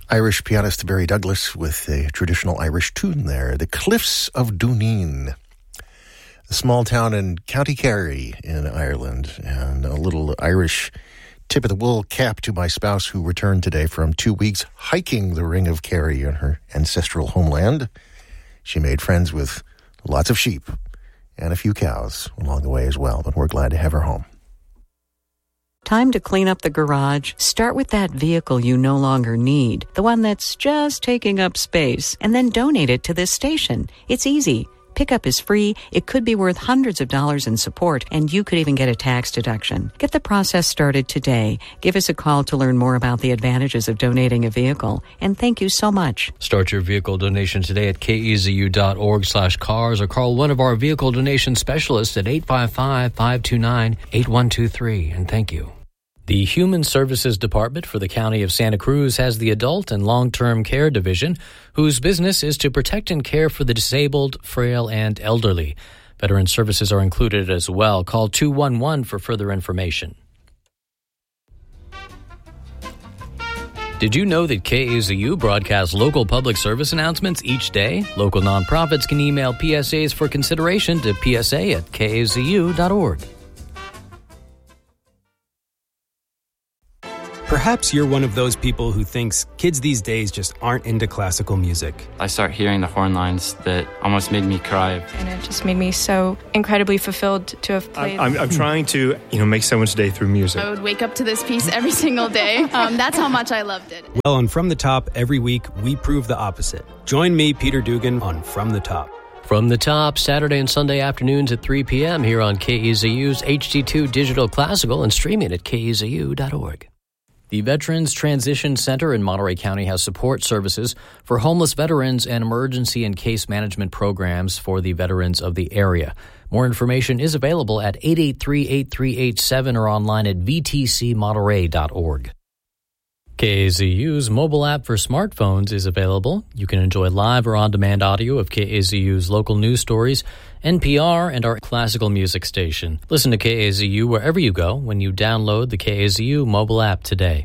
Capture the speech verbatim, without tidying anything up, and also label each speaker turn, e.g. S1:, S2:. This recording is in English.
S1: Irish pianist Barry Douglas with a traditional Irish tune there, The Cliffs of Dooneen. A small town in County Kerry in Ireland, and a little Irish tip of the wool cap to my spouse who returned today from two weeks hiking the Ring of Kerry in her ancestral homeland. She made friends with lots of sheep and a few cows along the way as well, but we're glad to have her home.
S2: Time to clean up the garage. Start with that vehicle you no longer need, the one that's just taking up space, and then donate it to this station. It's easy. Pickup is free. It could be worth hundreds of dollars in support, and you could even get a tax deduction. Get the process started today. Give us a call to learn more about the advantages of donating a vehicle. And thank you so much.
S3: Start your vehicle donation today at kezu.org slash cars or call one of our vehicle donation specialists at eight five five, five two nine, eight one two three. And thank you. The Human Services Department for the County of Santa Cruz has the Adult and Long-Term Care Division, whose business is to protect and care for the disabled, frail, and elderly. Veteran services are included as well. Call two one one for further information. Did you know that K A Z U broadcasts local public service announcements each day? Local nonprofits can email P S As for consideration to p s a at k a z u dot org.
S4: Perhaps you're one of those people who thinks kids these days just aren't into classical music.
S5: I start hearing the horn lines that almost made me cry.
S6: And it just made me so incredibly fulfilled to have played.
S7: I'm, I'm, I'm trying to, you know, make someone's day through music.
S8: I would wake up to this piece every single day. Um, that's how much I loved it.
S4: Well, on From the Top, every week, we prove the opposite. Join me, Peter Dugan, on From the Top.
S3: From the Top, Saturday and Sunday afternoons at three p.m. here on K E Z U's H D two Digital Classical and streaming at k e z u dot org. The Veterans Transition Center in Monterey County has support services for homeless veterans and emergency and case management programs for the veterans of the area. More information is available at eight eight three, eight three eight seven or online at v t c monterey dot org. K A Z U's mobile app for smartphones is available. You can enjoy live or on-demand audio of K A Z U's local news stories, N P R, and our classical music station. Listen to K A Z U wherever you go when you download the K A Z U mobile app today.